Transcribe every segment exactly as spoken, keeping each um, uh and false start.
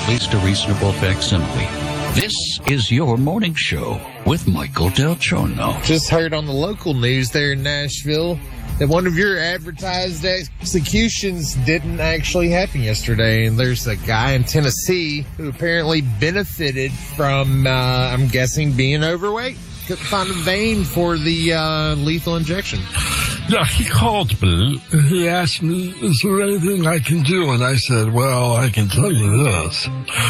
at least a reasonable facsimile. This is your morning show with Michael Del Giorno. Just heard on the local news there in Nashville that one of your advertised executions didn't actually happen yesterday. And there's a guy in Tennessee who apparently benefited from, uh, I'm guessing, being overweight. Couldn't find a vein for the uh, lethal injection. Yeah, he called me. He asked me, is there anything I can do? And I said, well, I can tell you this.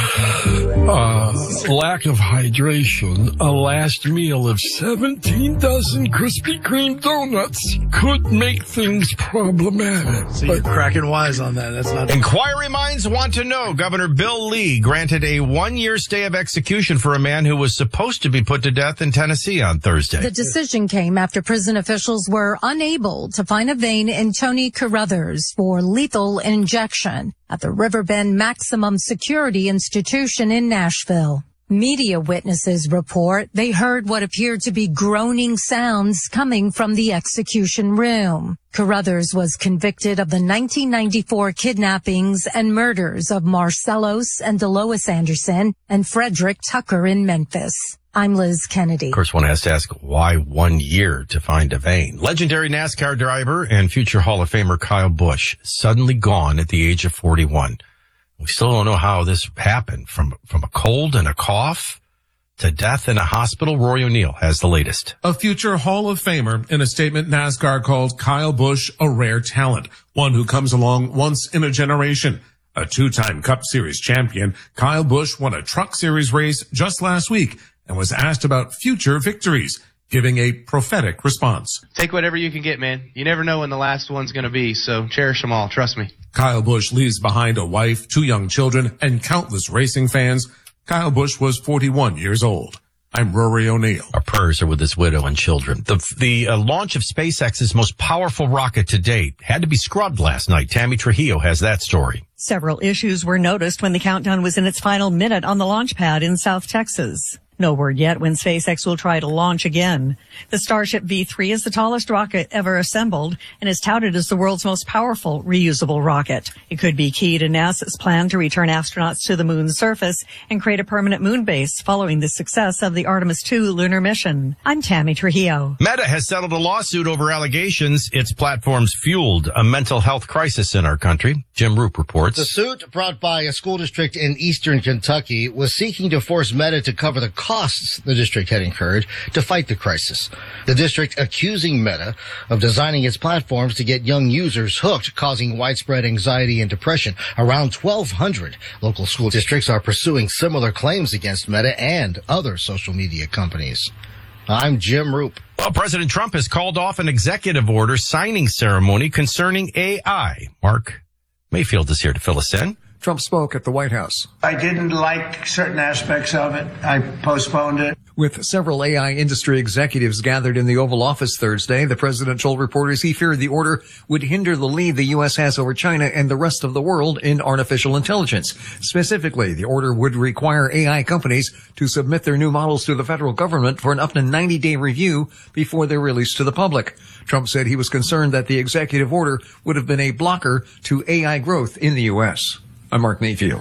Uh, lack of hydration, a last meal of seventeen dozen Krispy Kreme donuts could make things problematic. So you're cracking wise on that. That's not... Inquiry minds want to know. Governor Bill Lee granted a one-year stay of execution for a man who was supposed to be put to death in Tennessee on Thursday. The decision came after prison officials were unable to find a vein in Tony Carruthers for lethal injection at the Riverbend Maximum Security Institution in Nashville. Media witnesses report they heard what appeared to be groaning sounds coming from the execution room. Carruthers was convicted of the nineteen ninety-four kidnappings and murders of Marcellos and Delois Anderson and Frederick Tucker in Memphis. I'm Liz Kennedy. Of course, one has to ask, why one year to find a vein? Legendary NASCAR driver and future Hall of Famer Kyle Busch suddenly gone at the age of forty-one. We still don't know how this happened, from from a cold and a cough to death in a hospital. Roy O'Neill has the latest. A future Hall of Famer, in a statement, NASCAR called Kyle Busch a rare talent, one who comes along once in a generation. A two-time Cup Series champion, Kyle Busch won a Truck Series race just last week and was asked about future victories, giving a prophetic response. Take whatever you can get, man. You never know when the last one's going to be, so cherish them all. Trust me. Kyle Busch leaves behind a wife, two young children, and countless racing fans. Kyle Busch was forty-one years old. I'm Rory O'Neill. Our prayers are with his widow and children. The, the uh, launch of SpaceX's most powerful rocket to date had to be scrubbed last night. Tammy Trujillo has that story. Several issues were noticed when the countdown was in its final minute on the launch pad in South Texas. No word yet when SpaceX will try to launch again. The Starship V three is the tallest rocket ever assembled and is touted as the world's most powerful reusable rocket. It could be key to NASA's plan to return astronauts to the moon's surface and create a permanent moon base following the success of the Artemis two lunar mission. I'm Tammy Trujillo. Meta has settled a lawsuit over allegations its platforms fueled a mental health crisis in our country. Jim Roop reports. The suit, brought by a school district in eastern Kentucky, was seeking to force Meta to cover the costs the district had incurred to fight the crisis. The district accusing Meta of designing its platforms to get young users hooked, causing widespread anxiety and depression. Around twelve hundred local school districts are pursuing similar claims against Meta and other social media companies. I'm Jim Roop. Well, President Trump has called off an executive order signing ceremony concerning A I. Mark Mayfield is here to fill us in. Trump spoke at the White House. I didn't like certain aspects of it. I postponed it. With several A I industry executives gathered in the Oval Office Thursday, the president told reporters he feared the order would hinder the lead the U S has over China and the rest of the world in artificial intelligence. Specifically, the order would require A I companies to submit their new models to the federal government for an up to ninety day review before they're released to the public. Trump said he was concerned that the executive order would have been a blocker to A I growth in the U S. I'm Mark Mayfield.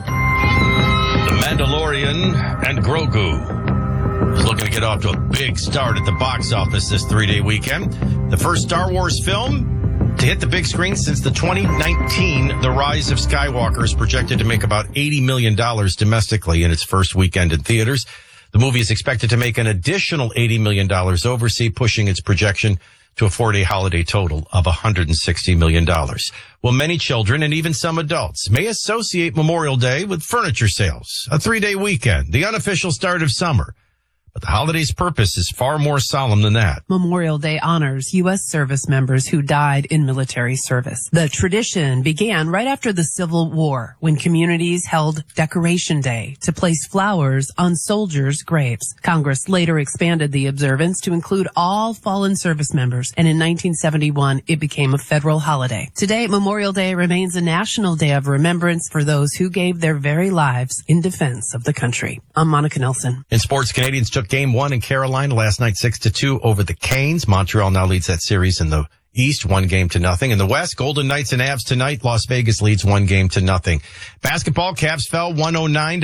The Mandalorian and Grogu is looking to get off to a big start at the box office this three-day weekend. The first Star Wars film to hit the big screen since the twenty nineteen The Rise of Skywalker is projected to make about eighty million dollars domestically in its first weekend in theaters. The movie is expected to make an additional eighty million dollars overseas, pushing its projection to a four-day holiday total of one hundred sixty million dollars. Well, many children and even some adults may associate Memorial Day with furniture sales, a three-day weekend, the unofficial start of summer. But the holiday's purpose is far more solemn than that. Memorial Day honors U S service members who died in military service. The tradition began right after the Civil War, when communities held Decoration Day to place flowers on soldiers' graves. Congress later expanded the observance to include all fallen service members, and in nineteen seventy-one, it became a federal holiday. Today, Memorial Day remains a national day of remembrance for those who gave their very lives in defense of the country. I'm Monica Nelson. In sports, Canadians took game one in Carolina last night, six to two over the Canes. Montreal now leads that series in the East, one game to nothing. In the West, Golden Knights and Avs tonight. Las Vegas leads one game to nothing. Basketball, Cavs fell one oh nine to